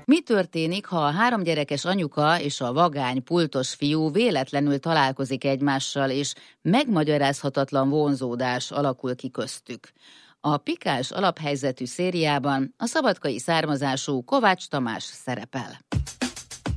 Mi történik, ha a 3 gyerekes anyuka és a vagány pultos fiú véletlenül találkozik egymással, és megmagyarázhatatlan vonzódás alakul ki köztük? A pikás alaphelyzetű szériában a szabadkai származású Kovács Tamás szerepel.